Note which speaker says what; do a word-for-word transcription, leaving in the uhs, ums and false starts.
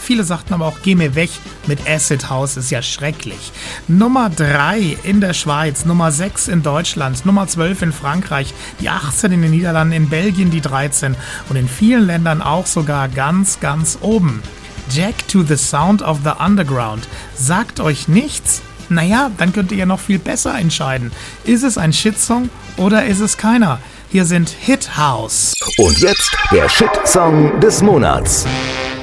Speaker 1: Viele sagten aber auch, geh mir weg mit Acid House, ist ja schrecklich. Nummer drei in der Schweiz, Nummer sechs in Deutschland, Nummer zwölf in Frankreich, die achtzehn in den Niederlanden, in Belgien die dreizehn und in vielen Ländern auch sogar ganz, ganz oben. Jack to the Sound of the Underground. Sagt euch nichts? Naja, dann könnt ihr ja noch viel besser entscheiden. Ist es ein Shitsong oder ist es keiner? Hier sind Hit House.
Speaker 2: Und jetzt der Shitsong des Monats.